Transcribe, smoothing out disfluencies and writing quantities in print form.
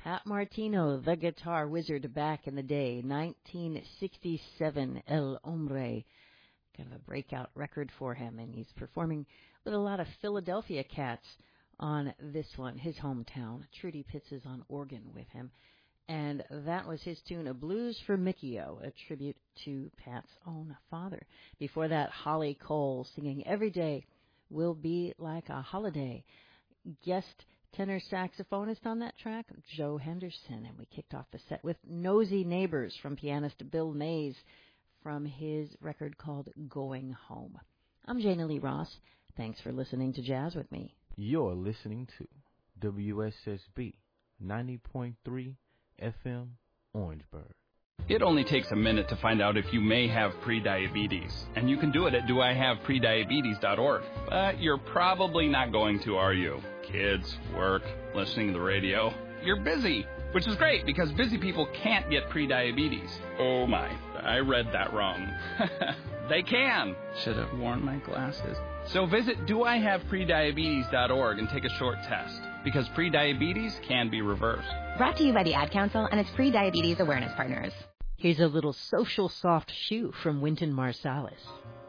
Pat Martino, the guitar wizard back in the day, 1967, El Hombre, kind of a breakout record for him, and he's performing with a lot of Philadelphia cats on this one, his hometown. Trudy Pitts is on organ with him, and that was his tune, A Blues for Mickey-O, a tribute to Pat's own father. Before that, Holly Cole singing Every Day Will Be Like a Holiday. Guest tenor saxophonist on that track, Joe Henderson. And we kicked off the set with Nosy Neighbors from pianist Bill Mays from his record called Going Home. I'm Jana Lee Ross. Thanks for listening to Jazz with me. You're listening to WSSB 90.3 FM Orangeburg. It only takes a minute to find out if you may have prediabetes, and you can do it at doihaveprediabetes.org. But you're probably not going to, are you? Kids, work, listening to the radio. You're busy, which is great because busy people can't get prediabetes. Oh my, I read that wrong. They can. Should have worn my glasses. So visit doihaveprediabetes.org and take a short test, because prediabetes can be reversed. Brought to you by the Ad Council and its pre-diabetes awareness partners. Here's a little social soft shoe from Wynton Marsalis.